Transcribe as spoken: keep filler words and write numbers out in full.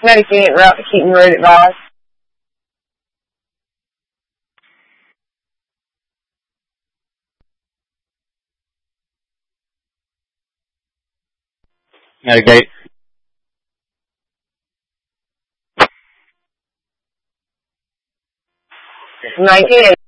Medic unit route to Keaton Road advised. Navigate. nineteen